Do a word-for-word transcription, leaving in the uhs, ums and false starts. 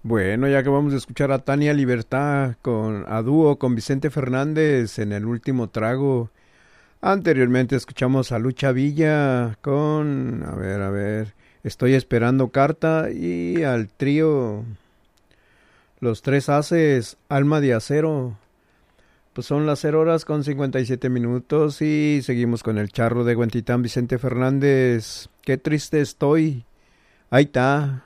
Bueno, ya acabamos de escuchar a Tania Libertad con a dúo con Vicente Fernández en El Último Trago. Anteriormente escuchamos a Lucha Villa con, a ver, a ver, Estoy Esperando Carta, y al trío Los Tres Haces, Alma de Acero. Pues son las cero horas con cincuenta y siete minutos y seguimos con el charro de Huentitán, Vicente Fernández. Qué triste estoy. Ahí está.